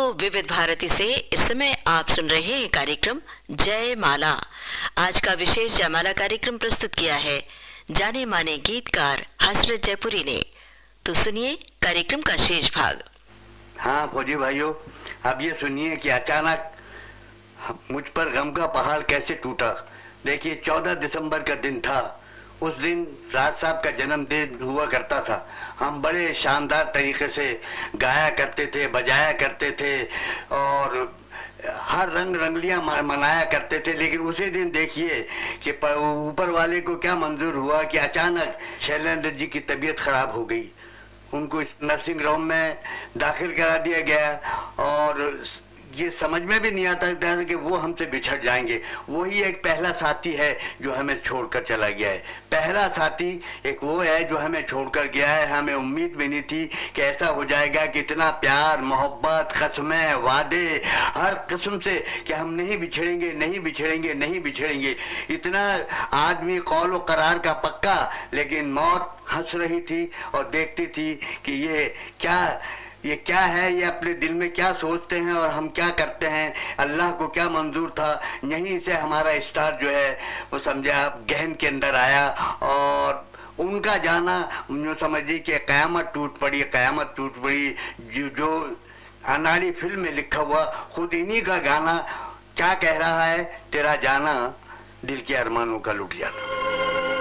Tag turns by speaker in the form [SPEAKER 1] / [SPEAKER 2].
[SPEAKER 1] विविध भारती से इस समय आप सुन रहे हैं कार्यक्रम जय माला। आज का विशेष जयमाला कार्यक्रम प्रस्तुत किया है जाने माने गीतकार हसरत जयपुरी ने। तो सुनिए कार्यक्रम का शेष भाग।
[SPEAKER 2] हाँ फौजी भाइयों, अब ये सुनिए कि अचानक मुझ पर गम का पहाड़ कैसे टूटा। देखिए 14 दिसंबर का दिन था। उस दिन राज साहब का जन्मदिन हुआ करता था। हम बड़े शानदार तरीके से गाया करते थे, बजाया करते थे और हर रंग रंगलियां मनाया करते थे। लेकिन उसी दिन देखिए कि ऊपर वाले को क्या मंजूर हुआ कि अचानक शैलेंद्र जी की तबीयत खराब हो गई। उनको नर्सिंग होम में दाखिल करा दिया गया और ये समझ में भी नहीं आता था कि वो हमसे बिछड़ जाएंगे। वही एक पहला साथी है जो हमें छोड़कर चला गया है। पहला साथी एक वो है जो हमें छोड़कर गया है। हमें उम्मीद भी नहीं थी कि ऐसा हो जाएगा कि इतना प्यार, मोहब्बत, कसमें, वादे हर किस्म से कि हम नहीं बिछड़ेंगे, नहीं बिछड़ेंगे, नहीं बिछड़ेंगे। इतना आदमी कौल व करार का पक्का, लेकिन मौत हंस रही थी और देखती थी कि ये क्या है, ये अपने दिल में क्या सोचते हैं और हम क्या करते हैं। अल्लाह को क्या मंजूर था। यहीं से हमारा स्टार जो है वो समझे आप गहन के अंदर आया और उनका जाना जो समझिए कि कयामत टूट पड़ी, कयामत टूट पड़ी। जो अनाड़ी फिल्म में लिखा हुआ खुद इन्हीं का गाना क्या कह रहा है, तेरा जाना दिल के अरमानों का लुट जाना।